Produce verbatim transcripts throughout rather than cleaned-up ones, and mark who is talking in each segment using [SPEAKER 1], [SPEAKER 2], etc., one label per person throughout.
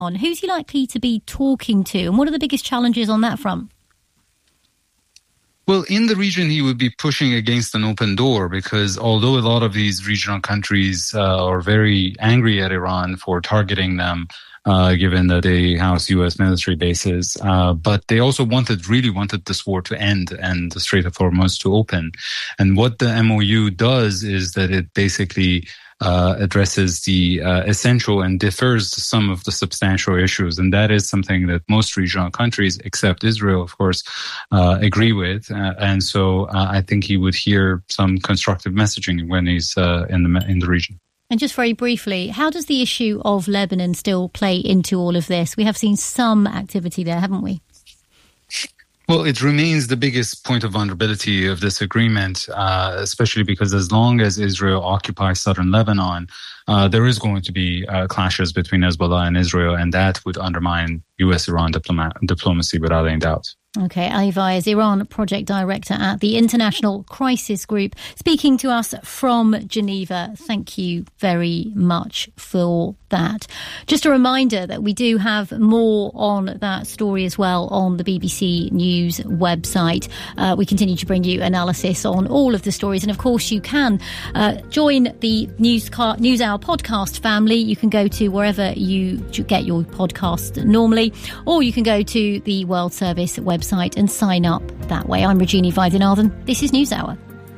[SPEAKER 1] Who's he likely to be talking to, and what are the biggest challenges on that front?
[SPEAKER 2] Well, in the region, he would be pushing against an open door because although a lot of these regional countries uh, are very angry at Iran for targeting them, uh, given that they house U S military bases, uh, but they also wanted, really wanted this war to end and the Strait of Hormuz to open. And what the M O U does is that it basically Uh, addresses the uh, essential and differs some of the substantial issues. And that is something that most regional countries, except Israel, of course, uh, agree with. Uh, and so uh, I think he would hear some constructive messaging when he's uh, in the in the region.
[SPEAKER 1] And just very briefly, how does the issue of Lebanon still play into all of this? We have seen some activity there, haven't we?
[SPEAKER 2] Well, it remains the biggest point of vulnerability of this agreement, uh, especially because as long as Israel occupies southern Lebanon, uh, there is going to be uh, clashes between Hezbollah and Israel, and that would undermine U S Iran diploma- diplomacy without any doubt.
[SPEAKER 1] Okay, Ali Vaez, Iran Project Director at the International Crisis Group, speaking to us from Geneva. Thank you very much for that. Just a reminder that we do have more on that story as well on the B B C News website. Uh, we continue to bring you analysis on all of the stories. And of course, you can uh, join the News Car- NewsHour podcast family. You can go to wherever you get your podcast normally, or you can go to the World Service website and sign up that way. I'm Rajini Vaidyanathan. This is NewsHour.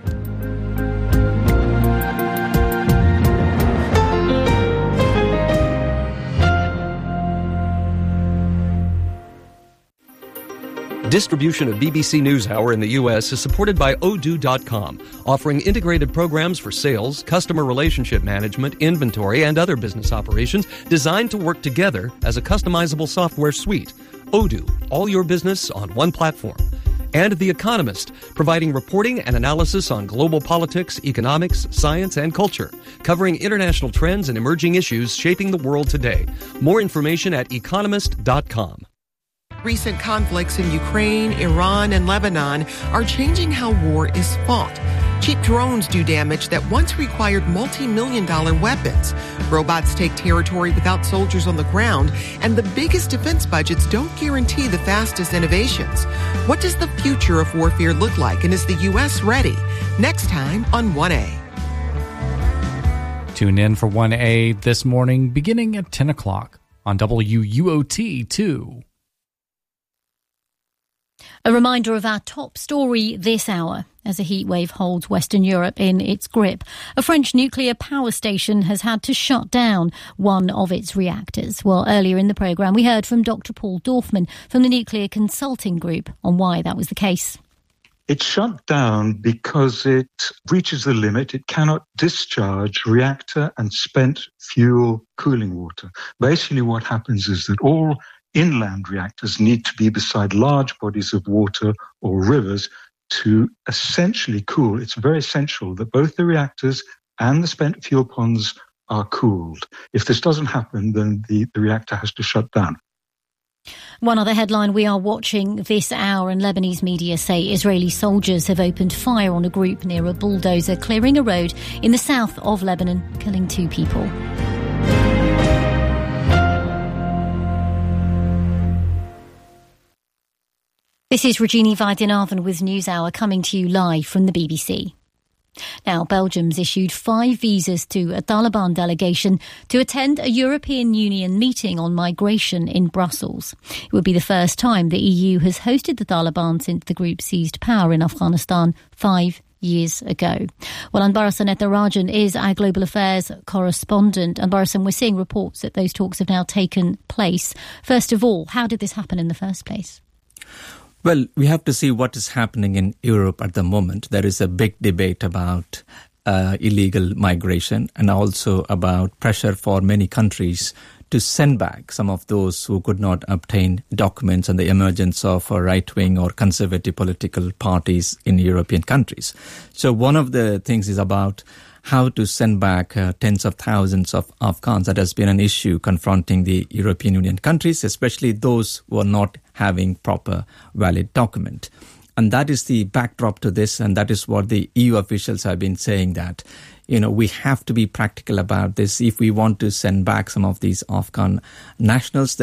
[SPEAKER 3] Distribution of B B C NewsHour in the U S is supported by Odoo dot com, offering integrated programs for sales, customer relationship management, inventory, and other business operations designed to work together as a customizable software suite. Odoo, all your business on one platform. And The Economist, providing reporting and analysis on global politics, economics, science, and culture, covering international trends and emerging issues shaping the world today. More information at economist dot com.
[SPEAKER 4] Recent conflicts in Ukraine, Iran, and Lebanon are changing how war is fought. Cheap drones do damage that once required multi-million dollar weapons. Robots take territory without soldiers on the ground, and the biggest defense budgets don't guarantee the fastest innovations. What does the future of warfare look like, and is the U S ready? Next time on one A.
[SPEAKER 5] Tune in for one A this morning, beginning at ten o'clock on W U O T two.
[SPEAKER 1] A reminder of our top story this hour. As a heatwave holds Western Europe in its grip, a French nuclear power station has had to shut down one of its reactors. Well, earlier in the programme, we heard from Doctor Paul Dorfman from the Nuclear Consulting Group on why that was the case.
[SPEAKER 6] It's shut down because it reaches the limit. It cannot discharge reactor and spent fuel cooling water. Basically, what happens is that all inland reactors need to be beside large bodies of water or rivers to essentially cool. It's very essential that both the reactors and the spent fuel ponds are cooled. If this doesn't happen, then the, the reactor has to shut down.
[SPEAKER 1] One other headline we are watching this hour, and Lebanese media say Israeli soldiers have opened fire on a group near a bulldozer clearing a road in the south of Lebanon, killing two people. This is Rajini Vaidyanathan with NewsHour, coming to you live from the B B C. Now, Belgium's issued five visas to a Taliban delegation to attend a European Union meeting on migration in Brussels. It would be the first time the E U has hosted the Taliban since the group seized power in Afghanistan five years ago. Well, Anbarasan Etharajan is our global affairs correspondent. Anbarasan, we're seeing reports that those talks have now taken place. First of all, how did this happen in the first place?
[SPEAKER 7] Well, we have to see what is happening in Europe at the moment. There is a big debate about uh, illegal migration and also about pressure for many countries to send back some of those who could not obtain documents, and the emergence of uh, right-wing or conservative political parties in European countries. So one of the things is about how to send back uh, tens of thousands of Afghans. That has been an issue confronting the European Union countries, especially those who are not having proper valid document. And that is the backdrop to this, and that is what the E U officials have been saying, that, you know, we have to be practical about this. If we want to send back some of these Afghan nationals,